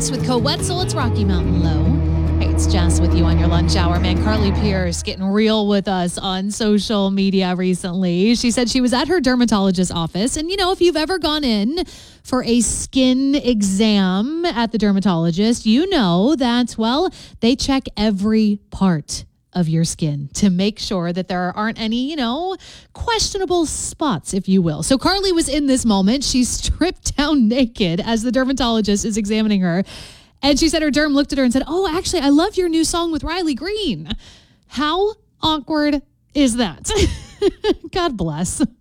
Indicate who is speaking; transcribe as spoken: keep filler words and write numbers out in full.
Speaker 1: Prince with Coetzel. It's Rocky Mountain Low. Hey, it's Jess with you on your lunch hour. Man, Carly Pierce getting real with us on social media recently. She said she was at her dermatologist's office. And, you know, if you've ever gone in for a skin exam at the dermatologist, you know that, well, they check every part of your skin to make sure that there aren't any, you know, questionable spots, if you will. So Carly was in this moment. She's stripped down naked as the dermatologist is examining her. And she said her derm looked at her and said, "Oh, actually, I love your new song with Riley Green." How awkward is that? God bless.